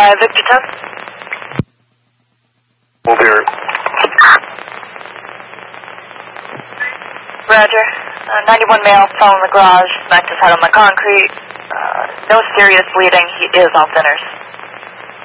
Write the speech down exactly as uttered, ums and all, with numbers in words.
five, Victor ten. We'll be here. Roger. Uh, ninety-one male fell in the garage, smacked his head on the concrete. Uh, no serious bleeding. He is on thinners.